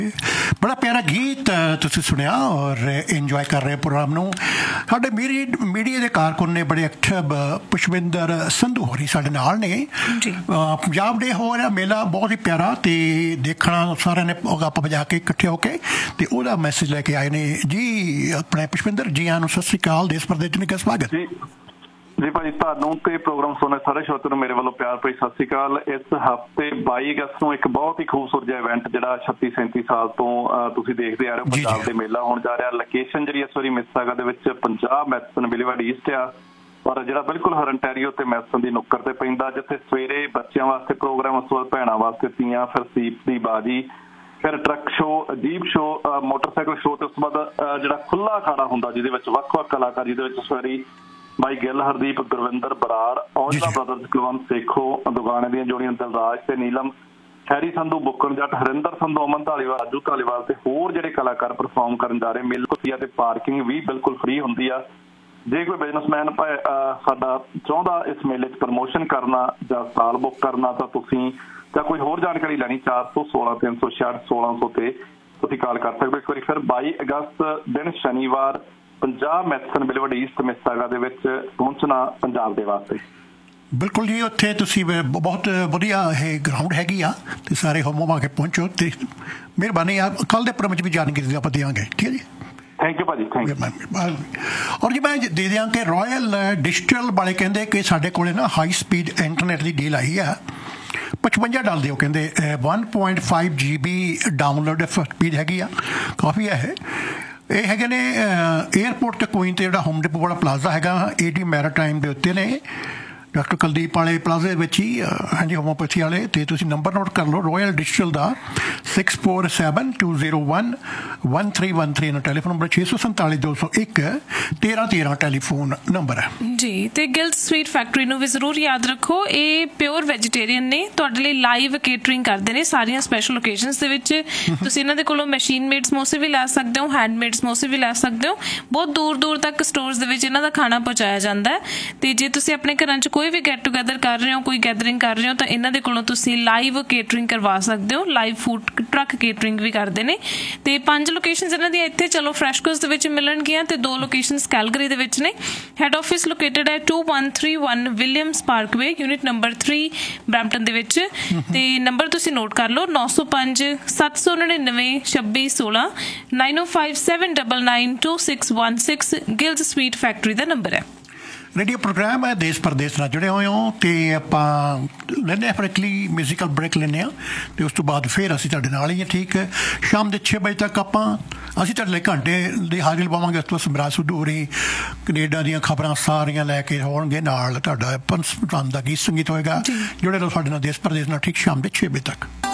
बड़ा प्यारा गीत तुसीं सुनिया और इंजॉय कर रहे प्रोग्राम नूं। साडे मीडिया के कारकुन ने बड़े एक्टिव पुष्पिंदर संधू होरी साडे नाल ने। पंजाब डे हो रहा मेला बहुत ही प्यारा ते देखना सारे ने गप बजा के इकट्ठे होके ते ओहदा मैसेज लेके आए ने जी अपने पुष्पिंदर जी आनू सत श्री अकाल देश प्रदेश ने स्वागत जी भाई ਤੁਹਾਨੂੰ ਤੇ ਪ੍ਰੋਗਰਾਮ ਸੁਣਨ ਸਾਰੇ ਸ਼ਰੋਤਿਆਂ ਨੂੰ ਮੇਰੇ ਵੱਲੋਂ ਪਿਆਰ ਭਰੀ ਸਤਿ ਸ਼੍ਰੀ ਅਕਾਲ। ਇਸ ਹਫ਼ਤੇ 22 ਅਗਸਤ ਨੂੰ ਇੱਕ ਬਹੁਤ ਹੀ ਖੂਬਸੂਰਤ ਜਿਹਾ ਇਵੈਂਟ ਜਿਹੜਾ 36-37 ਸਾਲ ਤੋਂ ਤੁਸੀਂ ਦੇਖਦੇ ਆ ਰਹੇ ਹੋ ਪੰਜਾਬ ਦੇ ਮੇਲਾ ਹੋਣ ਜਾ ਰਿਹਾ। ਲੋਕੇਸ਼ਨ ਜਿਹੜੀ ਇਸ ਵਾਰੀ ਮਿਸਿਸਾਗਾ ਦੇ ਵਿੱਚ ਪੰਜਾਬ ਮੈਡੀਸਨ ਵਿਲੇਵਾਰਡ ਈਸਟ ਆ ਪਰ ਜਿਹੜਾ ਬਿਲਕੁਲ ਹਰਨਟੈਰੀਓ ਤੇ ਮੈਡੀਸਨ ਦੀ ਨੁੱਕਰ ਤੇ ਪੈਂਦਾ ਜਿੱਥੇ ਸਵੇਰੇ ਬੱਚਿਆਂ ਵਾਸਤੇ ਪ੍ਰੋਗਰਾਮ ਉਸ ਤੋਂ ਬਾਅਦ ਭੈਣਾਂ ਵਾਸਤੇ ਤੀਆਂ ਫਿਰ ਸੀਪ ਦੀ ਬਾਜੀ ਫਿਰ truck show jeep show motorcycle show ਤੇ ਉਸ ਤੋਂ ਬਾਅਦ ਜਿਹੜਾ ਖੁੱਲ੍ਹਾ ਅਖਾੜਾ ਹੁੰਦਾ ਜਿਹਦੇ ਵਿੱਚ ਵੱਖ-ਵੱਖ ਕਲਾਕਾਰ ਜਿਹਦੇ ਵਿੱਚ ਇਸ ਵਾਰੀ भाई गिल हरदीप गुरविंदर बराड़ औजला ब्रदर्स कुलवंत सेखो दुगाने दी जोड़ियां दिलराज ते नीलम हैरी संधू बुक्कन जट हरिंदर संधू अमन धालीवाल राजू धालीवाल ते होर जिहड़े कलाकार परफॉर्म करन जा रहे मेल कुतिया ते पार्किंग भी बिल्कुल फ्री हुंदी आ। जे कोई बिजनेसमैन साडा चाहुंदा इस मेले च प्रमोशन करना जां साल बुक करना तां तुसीं जां कोई होर जानकारी लैनी 416 366 1600 ते तुसीं कॉल कर सकदे। इस वारी फिर 22 अगस्त दिन शनिवार पंजाब मैडिसन विलੇਵਾਰਡ ਈਸਟ ਮਿਸਿਸਾਗਾ ਦੇ ਵਿੱਚ ਪਹੁੰਚਣਾ ਪੰਜਾਬ ਦੇ ਵਾਸਤੇ। ਬਿਲਕੁਲ ਜੀ ਉੱਥੇ ਤੁਸੀਂ ਬਹੁਤ ਵਧੀਆ ਇਹ ਗਰਾਊਂਡ ਹੈਗੀ ਆ ਤੇ ਸਾਰੇ ਹੋਮੋ ਆ ਕੇ ਪਹੁੰਚੋ ਤੇ ਮਿਹਰਬਾਨੀ ਆ ਕੱਲ ਦੇ ਪ੍ਰੋਗਰਾਮ 'ਚ ਵੀ ਜਾਣਕਾਰੀ ਆਪਾਂ ਦੇਵਾਂਗੇ। ਠੀਕ ਹੈ ਜੀ ਥੈਂਕ ਯੂ ਭਾਜੀ ਥੈਂਕ ਯੂ। ਔਰ ਜੀ ਮੈਂ ਦੇ ਦਿਆਂ ਕਿ ਰਾਇਲ ਡਿਜੀਟਲ ਵਾਲੇ ਕਹਿੰਦੇ ਕਿ ਸਾਡੇ ਕੋਲੇ ਨਾ ਹਾਈ ਸਪੀਡ ਇੰਟਰਨੈਟ ਦੀ ਡੀਲ ਆਈ ਆ $55 ਦਿਓ ਕਹਿੰਦੇ 1.5 GB ਡਾਊਨਲੋਡ ਸਪੀਡ ਹੈਗੀ ਆ ਕਾਫੀ ਆ ਇਹ ਹੈਗੇ ਨੇ ਏਅਰਪੋਰਟ ਤੇ ਕੁਈਨ ਤੇ ਜਿਹੜਾ ਹੋਮ ਡਿਪੋ ਵਾਲਾ ਪਲਾਜ਼ਾ ਹੈਗਾ AD ਮੈਰਾਟਾਈਮ ਦੇ ਉੱਤੇ ਨੇ ਡਾਕਟਰ ਕੁਲਦੀਪ ਵਾਲੇ ਪਲਾਜ਼ੇ ਵਿੱਚ ਹੀ ਹਾਂਜੀ ਹੋਮੋਪੈਥੀ ਵਾਲੇ ਤੇ ਤੁਸੀਂ ਨੰਬਰ ਨੋਟ ਕਰ ਲਓ ਰਾਇਲ ਡਿਜੀਟਲ ਦਾ 6472011313 ਨਾ ਟੈਲੀਫੋਨ ਨੰਬਰ 647 201 1313 ਟੈਲੀਫੋਨ ਨੰਬਰ ਹੈ ਜੀ। ਤੇ ਗਿਲਡ ਸਵੀਟ ਫੈਕਟਰੀ ਨੂੰ ਵੀ ਜ਼ਰੂਰ ਯਾਦ ਰੱਖੋ ਇਹ ਪਿਓਰ ਵੈਜੀਟੇਰੀਅਨ ਨੇ ਤੁਹਾਡੇ ਲਈ ਲਾਈਵ ਕੇਟਰਿੰਗ ਕਰਦੇ ਨੇ ਸਾਰੀਆਂ ਸਪੈਸ਼ਲ ਓਕੇਜ਼ਨਸ ਦੇ ਵਿੱਚ। ਤੁਸੀਂ ਇਹਨਾਂ ਦੇ ਕੋਲੋਂ ਮਸ਼ੀਨ ਮੇਡ ਸਮੋਸੇ ਵੀ ਲੈ ਸਕਦੇ ਹੋ ਹੈਂਡਮੇਡ ਸਮੋਸੇ ਵੀ ਲੈ ਸਕਦੇ ਹੋ। ਬਹੁਤ ਦੂਰ ਦੂਰ ਤੱਕ ਸਟੋਰਸ ਦੇ ਵਿੱਚ ਇਹਨਾਂ ਦਾ ਖਾਣਾ ਪਹੁੰਚਾਇਆ ਜਾਂਦਾ ਹੈ ਤੇ ਜੇ ਤੁਸੀਂ ਆਪਣੇ ਘਰਾਂ 'ਚ ਕੋਈ ਵੀ ਗੈਟ ਟੂਗੈਦਰ ਕਰ ਰਹੇ ਹੋ ਕੋਈ ਗੈਦਰਿੰਗ ਕਰ ਰਹੇ ਹੋ ਤਾਂ ਇਹਨਾਂ ਦੇ ਕੋਲੋਂ ਤੁਸੀਂ ਲਾਈਵ ਕੇਟਰਿੰਗ ਕਰਵਾ ਸਕਦੇ ਹੋ। ਲਾਈਵ ਫੂਡ ਟਰੱਕ ਕੇਟਰਿੰਗ ਵੀ ਕਰਦੇ ਨੇ ਤੇ 5 ਲੋਕੇਸ਼ਨਸ ਇਹਨਾਂ ਦੀਆਂ ਇੱਥੇ ਚਲੋ ਫਰੈਸ਼ਕੋਸ ਦੇ ਵਿੱਚ ਮਿਲਣਗੀਆਂ ਤੇ 2 ਲੋਕੇਸ਼ਨਸ ਕੈਲਗਰੀ ਦੇ ਵਿੱਚ ਨੇ। ਹੈਡ ਆਫਿਸ ਲੋਕੇਟਡ ਹੈ 2131 Williams Parkway unit number 3 Brampton ਦੇ ਵਿੱਚ ਤੇ ਨੰਬਰ ਤੁਸੀਂ ਨੋਟ ਕਰ ਲਓ 905 799 2616 905 799 2616 ਗਿਲਡ ਸਵੀਟ ਫੈਕਟਰੀ ਦਾ ਨੰਬਰ ਹੈ। रेडियो प्रोग्राम है देश परदेश ਨਾਲ जुड़े ਹੋਏ ਹੋ ਤੇ ਆਪਾਂ ਲੈਂਦੇ ਹਾਂ ਫਿਰ ਇੱਕ ਮਿਊਜ਼ੀਕਲ ਬ੍ਰੇਕ ਲੈਂਦੇ ਹਾਂ ਤੇ ਉਸ ਤੋਂ ਬਾਅਦ ਫਿਰ ਅਸੀਂ ਤੁਹਾਡੇ ਨਾਲ ਹੀ ਹਾਂ। ਠੀਕ ਹੈ ਸ਼ਾਮ ਦੇ 6 ਵਜੇ ਤੱਕ ਅਸੀਂ ਤੁਹਾਡੇ ਲਈ ਘੰਟੇ ਦੀ ਹਾਜ਼ਰੀ ਲਵਾਵਾਂਗੇ। ਉਸ ਤੋਂ ਸਮਰਾਜ ਸਿੱਧੂ ਹੋਰੀ ਕੈਨੇਡਾ ਦੀਆਂ ਖਬਰਾਂ ਸਾਰੀਆਂ ਲੈ ਕੇ ਹੋਣਗੇ ਨਾਲ ਤੁਹਾਡਾ ਪੰਜ ਦਾ ਗੀਤ ਸੰਗੀਤ ਹੋਏਗਾ। ਜੁੜੇ ਰਹੋ ਸਾਡੇ ਨਾਲ ਦੇਸ਼ ਪ੍ਰਦੇਸ਼ ਨਾਲ ਠੀਕ ਸ਼ਾਮ ਦੇ 6 ਵਜੇ ਤੱਕ।